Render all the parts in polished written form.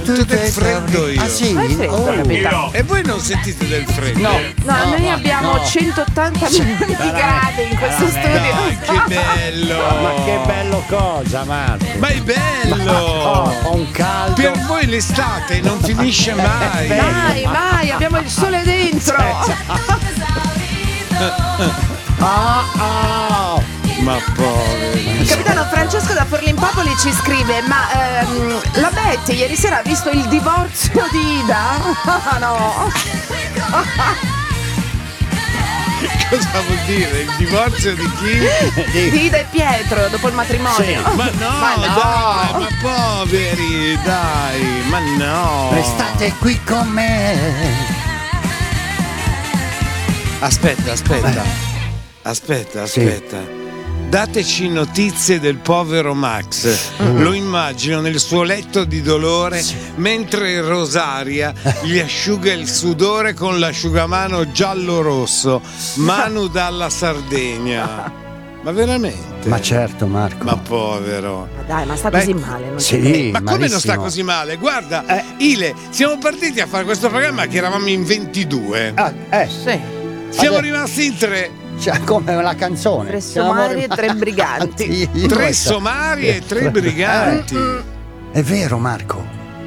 Sento del freddo io. Ah sì? Fai freddo, capitano. E voi non sentite del freddo? No. No, noi abbiamo 180 milioni di gradi in questo studio. Dai, che bello! Ma che bello cosa, Marco? Ma è bello! Ho un caldo. Per voi l'estate non finisce mai. Mai, abbiamo il sole dentro. Ma poveri. Capitano Francesco da Forlimpopoli ci scrive: ma la Betty ieri sera ha visto il divorzio di Ida? No. Cosa vuol dire? Il divorzio di chi? Di Ida e Pietro dopo il matrimonio. Sì. Ma no, dai, ma poveri, dai, ma no. Restate qui con me. Aspetta. Sì. Dateci notizie del povero Max. Lo immagino nel suo letto di dolore mentre Rosaria gli asciuga il sudore con l'asciugamano giallo-rosso. Manu dalla Sardegna. Ma veramente? Ma certo, Marco. Ma povero. Ma dai, ma sta così male, non Sì, ci Ma come non sta malissimo. così male? Guarda, Ile, siamo partiti a fare questo programma che eravamo in 22. Sì. Siamo Vabbè. rimasti in 3. Cioè, come la canzone. 3 Siamo somari e 3 briganti. Io 3 questa- somari e 3 briganti. È vero, Marco.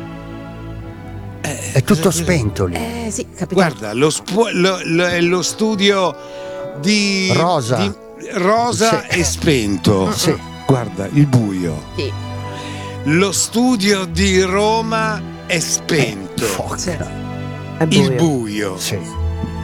È tutto spento lì. Sì, capitano. Guarda, lo studio di Rosa. di Rosa Sì. è spento. Sì. Guarda, il buio. Sì. Lo studio di Roma è spento. È Il buio. buio. Sì.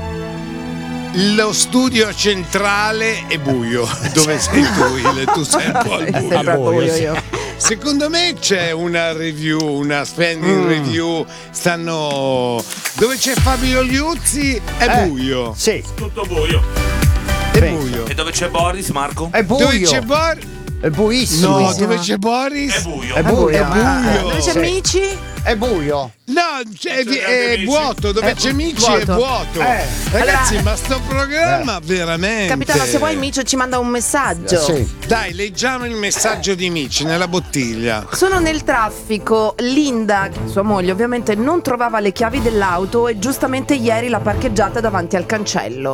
Lo studio centrale è buio. Dove sei tu, Ile? Tu sei un po' al buio. Sempre al buio sì. io. Secondo me c'è una review, una spending review. Stanno. Dove c'è Fabio Liuzzi è buio. Sì. Tutto buio. È Pensa. buio. E dove c'è Boris, Marco? È buio. Dove c'è Boris? È buissimo. No, dove c'è Boris? È buio. È buio. È buio. Dove c'è Sì. Amici? È buio. No, è Amici. vuoto, dove c'è Mici è vuoto. Ragazzi, Allora- ma sto programma veramente. Capitano, se vuoi Micio ci manda un messaggio. Sì. Dai, leggiamo il messaggio di Mici nella bottiglia. Sono nel traffico, Linda, sua moglie, ovviamente non trovava le chiavi dell'auto e giustamente ieri l'ha parcheggiata davanti al cancello.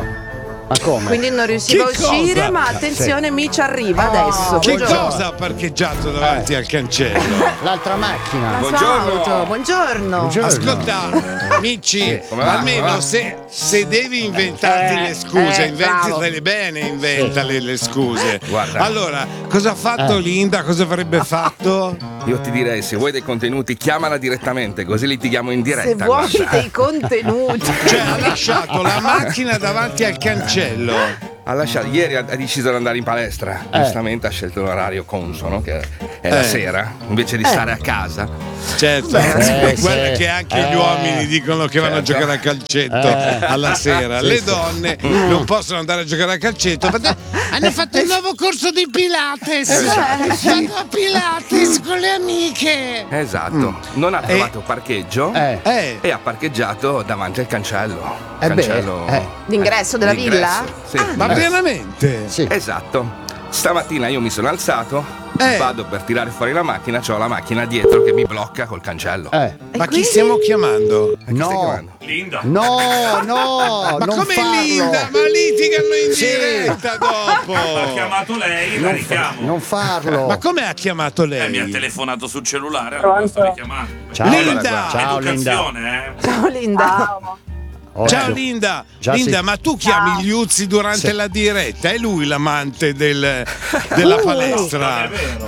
Ma come? Quindi non riusciva Che a uscire, cosa? ma attenzione, Mici arriva adesso. Che Buongiorno. cosa ha parcheggiato davanti al cancello? L'altra macchina. La sua auto, buongiorno. Ascolta, Mici, come va? almeno se devi inventarti le scuse, inventale bene, inventale le scuse. Guarda. Allora, cosa ha fatto Linda? Cosa avrebbe fatto? Io ti direi, se vuoi dei contenuti, chiamala direttamente, così litighiamo in diretta. Se vuoi guarda. dei contenuti. Cioè, ha lasciato la macchina davanti al cancello. Ha lasciato, ieri ha deciso di andare in palestra. Giustamente ha scelto l'orario consono, che è la sera, invece di stare a casa. Certo, guarda che anche gli uomini dicono che vanno a giocare a calcetto alla sera. Le donne non possono andare a giocare a calcetto perché hanno fatto il nuovo corso di Pilates. Vanno a Pilates con le amiche. Esatto. Non ha trovato parcheggio e ha parcheggiato davanti al cancello. L'ingresso della villa? Sì. Ma veramente? Sì. Esatto. Stamattina io mi sono alzato, vado per tirare fuori la macchina, c'ho la macchina dietro che mi blocca col cancello. Ma chi stiamo chiamando? Chi stai No. chiamando? Linda. No, Ma non come farlo. Linda? Ma litigano in Sì. diretta Ha dopo. chiamato lei, la richiamo. Non farlo. Ma come ha chiamato Mi ha lei? telefonato sul cellulare, allora sto richiamando. Ciao, Linda! Ciao Linda. Educazione, Ciao Linda. Ciao Linda. Già Linda, sì. ma tu chiami Liuzzi durante la diretta? È lui l'amante della palestra? È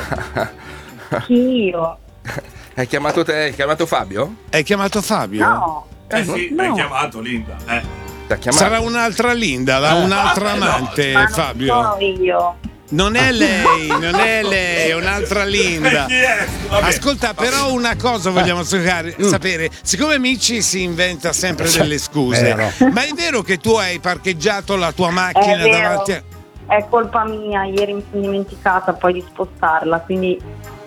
vero. Chi io? Hai chiamato te? Hai chiamato Fabio? Hai chiamato Fabio? No. Sì, l'hai chiamato Linda. Ti ha chiamato? Sarà un'altra Linda, un'altra amante, Ma non Fabio. sono io. Non è lei, è un'altra Linda. Chi è? Vabbè. Ascolta, però una cosa vogliamo sapere. Siccome Mici si inventa sempre delle scuse, Vero. ma è vero che tu hai parcheggiato la tua macchina vero. davanti a... È colpa mia, ieri mi sono dimenticata poi di spostarla, quindi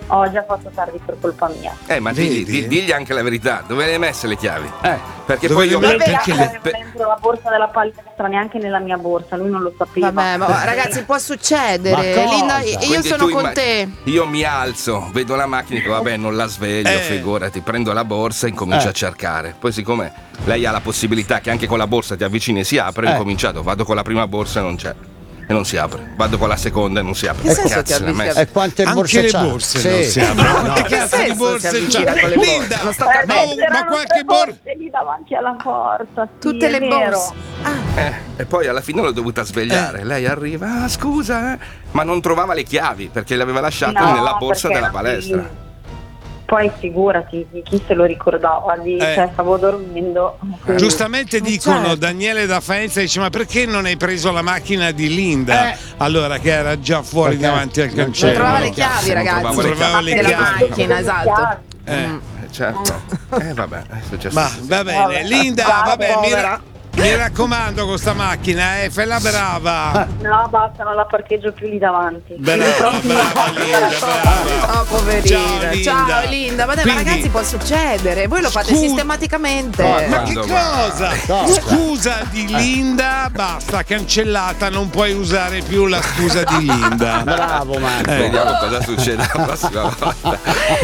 Ho già fatto tardi per colpa mia. Ma Vedi? digli anche la verità, dove le hai messe le chiavi? Perché Dove poi io le- Vabbè, perché avevo dentro la borsa della palestra, neanche nella mia borsa, lui non lo sapeva. Vabbè, ma ragazzi, può succedere. Ma cosa? Linda, io Quindi sono tu con te. Io mi alzo, vedo la macchina e dico vabbè non la sveglio, figurati, prendo la borsa e incomincio a cercare. Poi siccome lei ha la possibilità che anche con la borsa ti avvicini e si apre, ho incominciato, vado con la prima borsa e non c'è. E non si apre. Vado con la seconda e non si apre. Che senso Cazzo, ti l'ha avvicini? messa? E quante Anche borse le c'ha? borse Sì. non si aprono. No. Che Che cazzo di senso si borse avvicina c'ha? con le borse? Linda, Non sto ma, capendo. ma qualche borsa. lì davanti alla porta. Sì, Tutte è le vero. borse. Ah, E poi alla fine l'ho dovuta svegliare. Lei arriva, scusa, ma non trovava le chiavi perché le aveva lasciate No, nella borsa perché della non palestra. ti- Poi figurati, chi se lo ricordava? Cioè, stavo dormendo. quindi- Giustamente dicono, certo. Daniele da Faenza dice: ma perché non hai preso la macchina di Linda? Allora, che era già fuori Perché? davanti al Non non cancello. trovava le chiavi, Non ragazzi. trovavo le Trovava le Della chiavi. macchina, esatto. Certo. Vabbè, è successo. Ma va bene, Linda, vabbè, mi raccomando con sta macchina, fai la brava. No, basta, non la parcheggio più lì davanti. Brava Linda, brava. Oh, poverina. Ciao, Linda. Ma dai, Quindi- ma ragazzi, può succedere. Voi lo fate Scu- sistematicamente. Ma che Quando cosa? Cosa? Scusa di Linda, basta, cancellata, non puoi usare più la scusa di Linda. Bravo Marco. Vediamo cosa succede la prossima volta.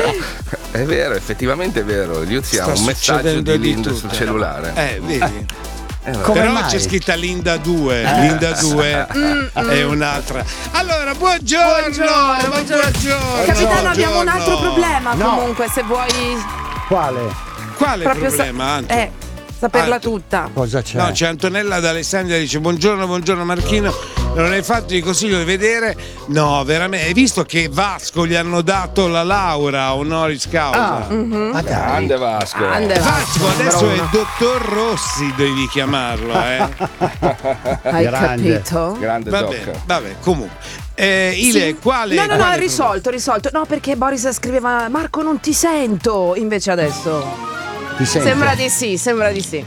È vero, effettivamente è vero. Liuzzi ha Sta un messaggio succedendo di di Linda tutto. sul cellulare. Vedi? Come Però mai? c'è scritta Linda 2, Linda 2 è un'altra. Allora, buongiorno, ma buongiorno. Capitano, abbiamo un buongiorno. altro problema. No. Comunque, se vuoi Quale? Quale proprio problema, Anto? saperla Anto. tutta. Cosa c'è? No, c'è Antonella d'Alessandria dice: buongiorno Marchino, non hai fatto di consiglio di vedere? No, veramente, hai visto che Vasco gli hanno dato la laurea honoris causa? Ma dai. Grande Vasco. Grande Vasco adesso è il dottor Rossi, devi chiamarlo, Hai Grande. capito? Grande Vabbè, comunque. Ile, quale? No, quale risolto. No, perché Boris scriveva: Marco, non ti sento. Invece adesso Ti sento? sembra di sì.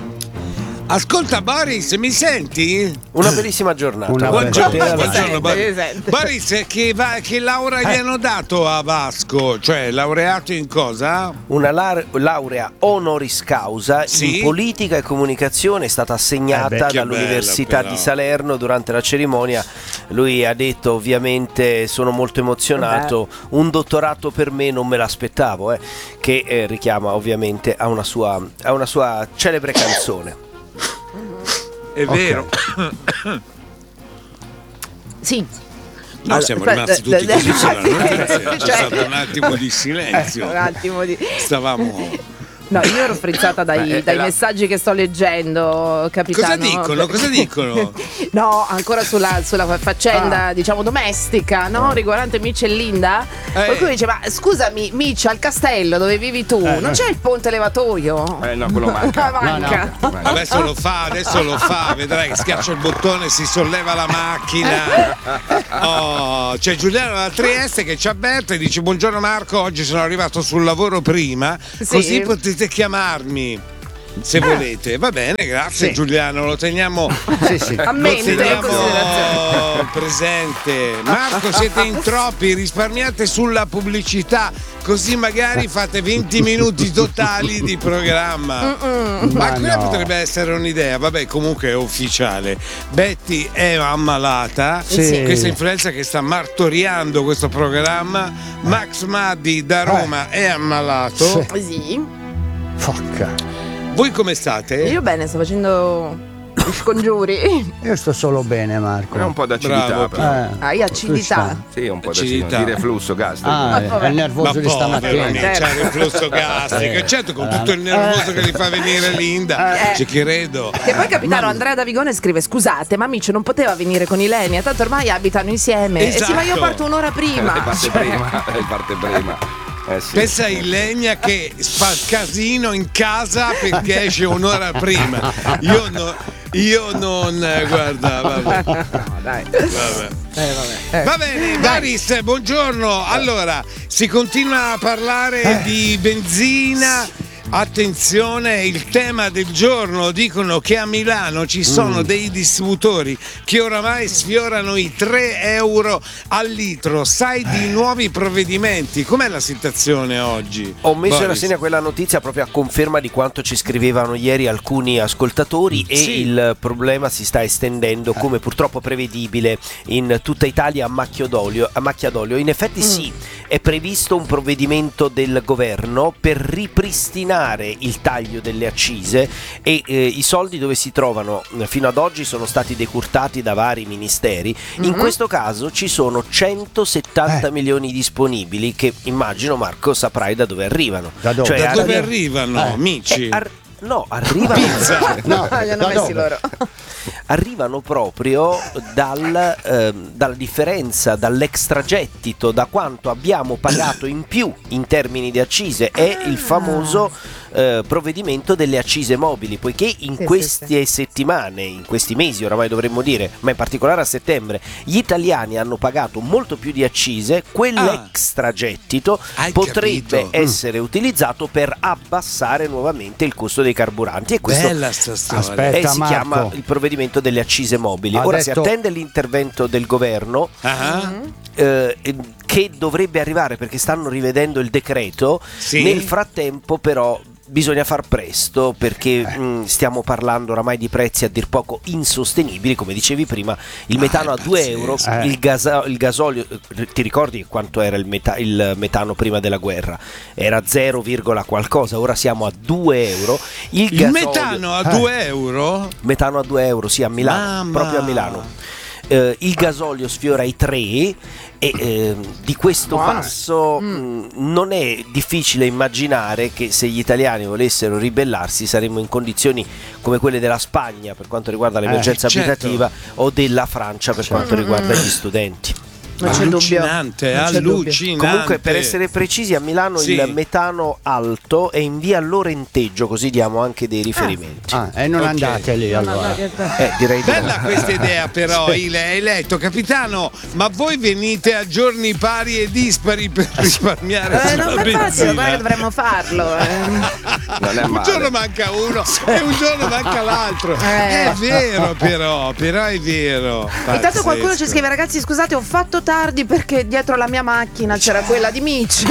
Ascolta Boris, mi senti? Una bellissima giornata. Una Buongiorno, bella- buongiorno Boris. sente. Boris, che laurea gli hanno dato a Vasco? Cioè, laureato in cosa? Una laurea honoris causa Sì? in politica e comunicazione è stata assegnata che dall'Università bello, però. di Salerno durante la cerimonia. Lui ha detto ovviamente sono molto emozionato, un dottorato per me non me l'aspettavo, che richiama ovviamente a una sua celebre canzone. È vero. Sì. No, siamo Aspetta, rimasti tutti così sulla notizia. C'è cioè- stato un attimo di silenzio. Un attimo di. Stavamo. No, io ero frizzata dai messaggi che sto leggendo, capitano. Cosa dicono? No, ancora sulla faccenda, diciamo, domestica, no? Riguardante Mitch e Linda. Qualcuno dice: ma scusami, Mitch, al castello dove vivi tu, non c'è il ponte levatoio? No, quello manca. Manca. Adesso lo fa, vedrai che schiaccia il bottone, si solleva la macchina. Oh, c'è Giuliano da Trieste che ci avverte e dice: buongiorno Marco, oggi sono arrivato sul lavoro prima, così potete chiamarmi se volete. Va bene, grazie Sì. Giuliano, lo teniamo A mente, teniamo considerazione. presente. Marco, siete in troppi, risparmiate sulla pubblicità, così magari fate 20 minuti totali di programma. Ma quella no. potrebbe essere un'idea. Vabbè, comunque è ufficiale. Betty è ammalata. Sì. Questa influenza che sta martoriando questo programma. Max Maddi da Roma è ammalato. Sì. Sì. Focca. Voi come state? Io bene, sto facendo gli scongiuri. Io sto solo bene, Marco. È un po' d'acidità, Bravo. però. Hai acidità. Sì, un po' Acidità. d'acidità. Di reflusso gastrico. È il nervoso di povero, stamattina. c'ha il reflusso gastrico. Certo, con tutto il nervoso che gli fa venire Linda, ci credo. E poi capitano Andrea da Vigone scrive: scusate, ma Mitch non poteva venire con Ilenia, tanto ormai abitano insieme. Esatto. E sì, ma io parto un'ora prima. Parte prima. Sì. Pensa a Ilenia che fa casino in casa perché esce un'ora prima. Io non guarda, vabbè. Dai. Vabbè. Va bene, Boris, buongiorno. Allora, si continua a parlare di benzina, Attenzione, il tema del giorno, dicono che a Milano ci sono dei distributori che oramai sfiorano i 3 euro al litro. Sai di nuovi provvedimenti? Com'è la situazione oggi? Ho messo in Boris? rassegna quella notizia proprio a conferma di quanto ci scrivevano ieri alcuni ascoltatori e il problema si sta estendendo come purtroppo prevedibile in tutta Italia a macchia d'olio. In effetti sì, è previsto un provvedimento del governo per ripristinare il taglio delle accise e i soldi dove si trovano fino ad oggi sono stati decurtati da vari ministeri. In questo caso ci sono 170 milioni disponibili che immagino, Marco, saprai da dove arrivano. Da dove? Da dove arrivano, amici? No, arrivano Li hanno messi loro. arrivano proprio dalla differenza, dall'extragettito, da quanto abbiamo pagato in più in termini di accise. È il famoso provvedimento delle accise mobili, poiché in queste settimane, in questi mesi oramai dovremmo dire, ma in particolare a settembre, gli italiani hanno pagato molto più di accise. Quell'extragettito potrebbe essere utilizzato per abbassare nuovamente il costo dei carburanti, e questo Aspetta, si chiama il provvedimento delle accise mobili. Ora si attende l'intervento del governo che dovrebbe arrivare perché stanno rivedendo il decreto. Nel frattempo però bisogna far presto perché stiamo parlando oramai di prezzi a dir poco insostenibili, come dicevi prima. Il metano a 2 euro, il gasolio, ti ricordi quanto era il metano prima della guerra? Era 0, qualcosa, ora siamo a 2 euro. Il metano a 2 euro? Metano a 2 euro, sì, a Milano, proprio a Milano. Il gasolio sfiora i 3 e di questo passo non è difficile immaginare che se gli italiani volessero ribellarsi saremmo in condizioni come quelle della Spagna per quanto riguarda l'emergenza abitativa o della Francia per quanto riguarda gli studenti. Non c'è Allucinante. Comunque, per essere precisi, a Milano il metano alto è in via Lorenteggio, così diamo anche dei riferimenti. E non andate lì allora. Direi bella questa idea, però. Hai letto, capitano, ma voi venite a giorni pari e dispari per risparmiare sulla benzina? Guarda che dovremmo farlo. Non è un giorno manca uno e un giorno manca l'altro. È vero, però è vero. Intanto qualcuno ci scrive: ragazzi, scusate, ho fatto tardi perché dietro la mia macchina c'era quella di Mitch.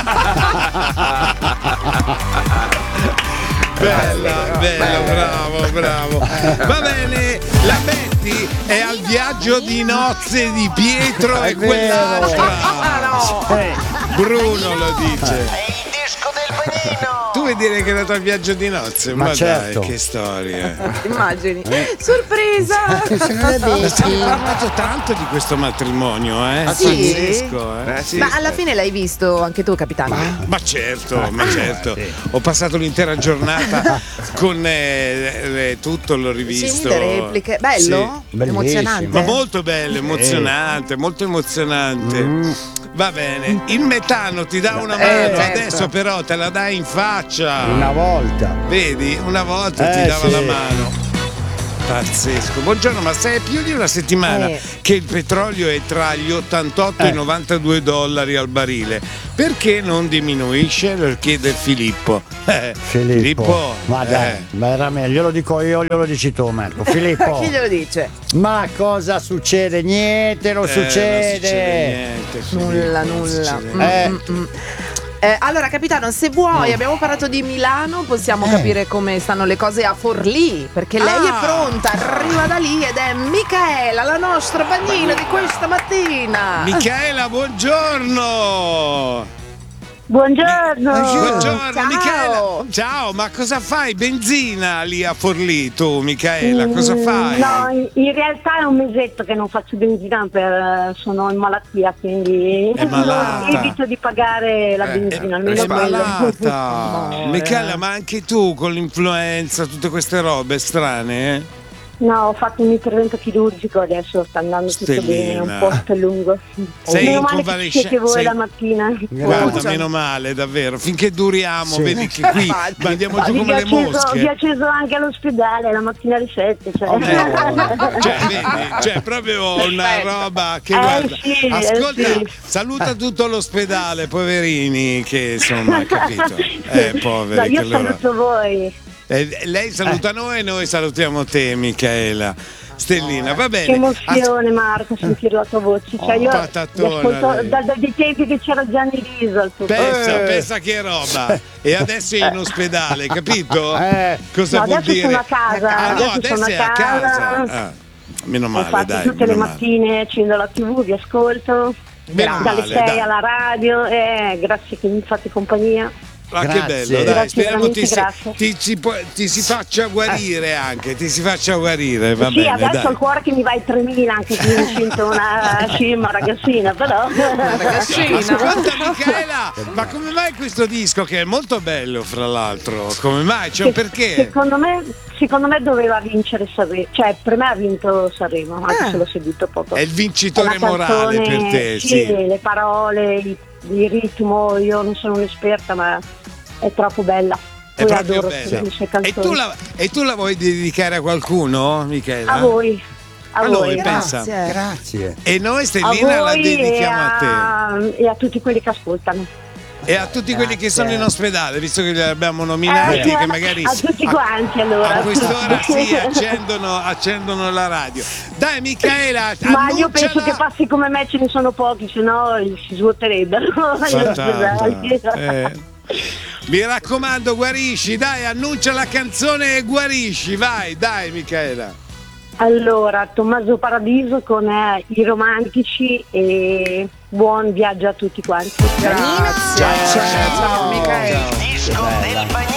Bella, bravo. Va bene, la Betty è al viaggio di nozze di Pietro e quell'altra. Bruno lo dice. Tu vuoi dire che è andato al viaggio di nozze? Ma certo. Dai, che storia. Immagini. Sorpresa. Stiamo parlando tanto di questo matrimonio, Sì? Pazzesco, sì. Ma alla fine l'hai visto anche tu, capitano? Ma certo. Ho passato l'intera giornata con tutto, l'ho rivisto. Sì, le repliche. Bello? Sì. Emozionante. Ma molto bello, emozionante, molto emozionante. Va bene, il metano ti dà una mano, adesso però te la dai in faccia. Una volta. Vedi, una volta ti dava la mano. Pazzesco. Buongiorno, ma sai, è più di una settimana che il petrolio è tra gli 88 e i 92 dollari al barile. Perché non diminuisce? Lo chiede Filippo. Filippo. Ma dai, veramente, glielo dico io, glielo dici tu, Marco. Filippo. Chi glielo dice? Ma cosa succede? Niente, non succede. Nulla. Allora, capitano, se vuoi, abbiamo parlato di Milano, possiamo capire come stanno le cose a Forlì, perché lei è pronta, arriva da lì ed è Micaela, la nostra bagnina di questa mattina. Micaela, buongiorno. Buongiorno. Ciao. Micaela. Ciao, ma cosa fai? Benzina lì a Forlì, tu, Micaela, cosa fai? No, in realtà è un mesetto che non faccio benzina, sono in malattia, quindi evito di pagare la benzina, almeno È malata. Micaela, ma anche tu con l'influenza, tutte queste robe strane, No, ho fatto un intervento chirurgico, adesso sta andando tutto bene, è un po' lungo. Sei meno in male che siete voi la mattina. Guarda, meno male, davvero. Finché duriamo, vedi che qui andiamo giù come le mosche. Vi ho acceso anche all'ospedale la mattina alle 7. Cioè, proprio una roba che guarda. Sì, ascolta, saluta tutto l'ospedale, poverini, che insomma, capito? Poveri. No, io saluto voi. Lei saluta noi e noi salutiamo te, Micaela. Stellina, va bene. Che emozione, Marco, sentire la tua voce. Cioè, io ascolto dai tempi che c'era Gianni Riso al tuo pensa che roba. E adesso è in ospedale, capito? Cosa vuol adesso dire? Sono a casa. Adesso è a casa. Meno male, infatti, dai. Tutte le mattine accendo la TV, vi ascolto. Dalle 6 alla radio. Grazie che mi fate compagnia. Ma che bello, dai, speriamo ti si faccia guarire anche, va bene. Adesso ho il cuore che mi va ai 3.000 anche se mi sento una scema ragazzina, però. Ascolta Micaela, ma come mai questo disco che è molto bello, fra l'altro? Come mai? C'è un perché? Secondo me doveva vincere Sanremo, cioè per me ha vinto Sanremo, anche se l'ho seguito poco. È il vincitore morale per te, sì. Le parole, il ritmo, io non sono un'esperta, ma è troppo bella. È proprio bella. E tu la vuoi dedicare a qualcuno, Micaela? A voi. A noi, voi. pensa. Grazie. E noi Stellina la dedichiamo a te. E a tutti quelli che ascoltano. E a tutti quelli che sono in ospedale, visto che li abbiamo nominati, che magari a tutti quanti allora. A quest'ora accendono la radio. Dai Micaela, ma io penso che passi come me ce ne sono pochi, sennò si svuoterebbero. Mi raccomando, guarisci, dai, annuncia la canzone e guarisci, vai, dai Micaela. Allora, Tommaso Paradiso con I Romantici e buon viaggio a tutti quanti. Grazie. Ciao Micaela.